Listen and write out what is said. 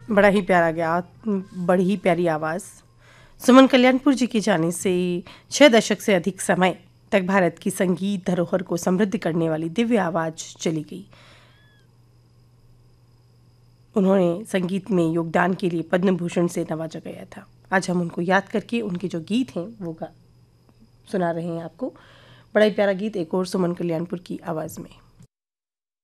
बड़ा ही प्यारा गया, बड़ी ही प्यारी आवाज़। सुमन कल्याणपुर जी के जाने से 6 दशक से अधिक समय तक भारत की संगीत धरोहर को समृद्ध करने वाली दिव्य आवाज़ चली गई। उन्होंने संगीत में योगदान के लिए पद्म भूषण से नवाजा गया था। आज हम उनको याद करके उनके जो गीत हैं वो सुना रहे हैं आपको। बड़ा ही प्यारा गीत एक और सुमन कल्याणपुर की आवाज़ में।